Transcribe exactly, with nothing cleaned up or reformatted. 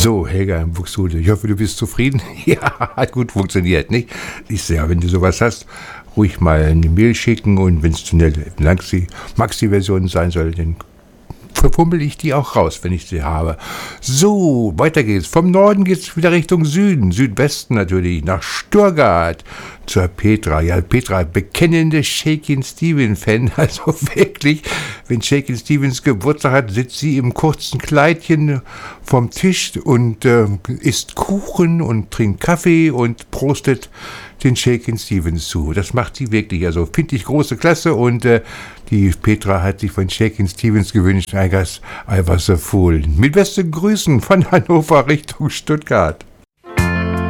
So, Helga im Buxtehude, ich hoffe, du bist zufrieden. Ja, hat gut funktioniert, nicht? Ich sehe ja, wenn du sowas hast, ruhig mal eine Mail schicken und wenn es zu eine Maxi-Version sein soll, dann verpummel ich die auch raus, wenn ich sie habe. So, weiter geht's. Vom Norden geht's wieder Richtung Süden, Südwesten natürlich, nach Stuttgart, zur Petra. Ja, Petra, bekennende Shakin' Stevens-Fan, also wirklich, wenn Shakin' Stevens Geburtstag hat, sitzt sie im kurzen Kleidchen vom Tisch und äh, isst Kuchen und trinkt Kaffee und prostet den Shakin' Stevens zu. Das macht sie wirklich, also finde ich große Klasse und äh, die Petra hat sich von Shakin' Stevens gewünscht, I guess I was a fool. Mit besten Grüßen von Hannover Richtung Stuttgart.